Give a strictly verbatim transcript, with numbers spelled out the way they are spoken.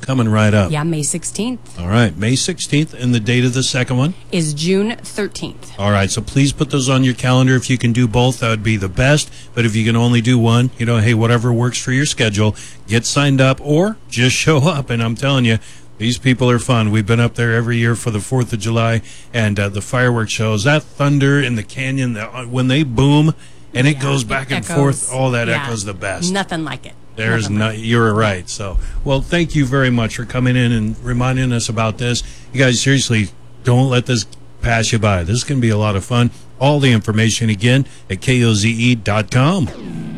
coming right up. Yeah, May sixteenth. All right, May sixteenth, and the date of the second one? Is June thirteenth. All right, so please put those on your calendar. If you can do both, that would be the best. But if you can only do one, you know, hey, whatever works for your schedule, get signed up or just show up. And I'm telling you, these people are fun. We've been up there every year for the fourth of July and uh, the fireworks shows. That thunder in the canyon, the, when they boom and it Yeah, goes back it and echoes. forth, oh, that Yeah. echoes the best. Nothing like it. There's Nothing no, like it. you're right. So, well, thank you very much for coming in and reminding us about this. You guys, seriously, don't let this pass you by. This is going to be a lot of fun. All the information, again, at K O Z E dot com.